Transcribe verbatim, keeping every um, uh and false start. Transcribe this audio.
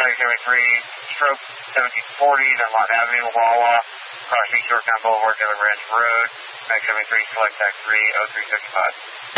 County seventy-three, stroke seventeen forty, then Lawton Avenue, Wawa, crossing Yorktown Boulevard, Taylor Ranch Road, Mag seventy-three, select tax three oh three six five.